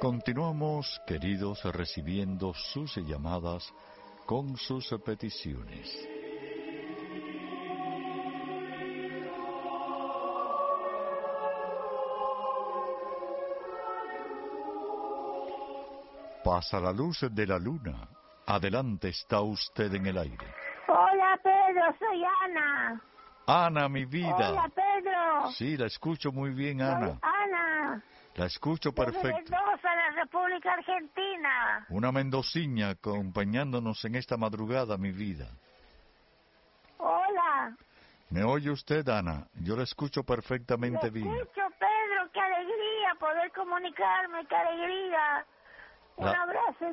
Continuamos, queridos, recibiendo sus llamadas con sus peticiones. Pasa la luz de la luna. Adelante, está usted en el aire. Hola, Pedro, soy Ana. Ana, mi vida. Hola, Pedro. Sí, la escucho muy bien, Ana. Soy Ana. La escucho perfecto. Desde Mendoza, la República Argentina. Una mendociña acompañándonos en esta madrugada, mi vida. Hola. ¿Me oye usted, Ana? Yo la escucho perfectamente bien. Escucho, Pedro, qué alegría poder comunicarme, qué alegría. Un abrazo